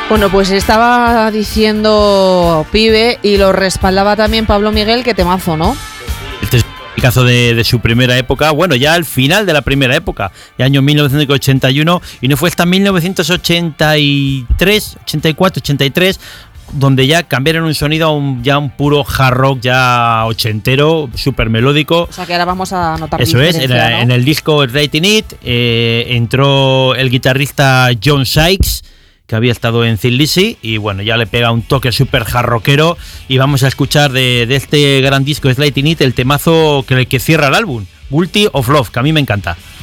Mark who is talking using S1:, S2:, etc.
S1: Bueno, pues estaba diciendo Pibe y lo respaldaba también Pablo Miguel, que temazo, ¿no?
S2: Este es el caso de su primera época, bueno, ya al final de la primera época, el año 1981, y no fue hasta 1983, 84, 83, donde ya cambiaron un sonido a un puro hard rock ya ochentero, súper melódico.
S1: O sea que ahora vamos a notar
S2: eso
S1: diferencia,
S2: es,
S1: ¿no?
S2: en el disco Writing It entró el guitarrista John Sykes, que había estado en Thin Lizzy, y bueno, ya le pega un toque súper hard rockero, y vamos a escuchar de este gran disco Writing It el temazo que cierra el álbum, Guilty of Love, que a mí me encanta.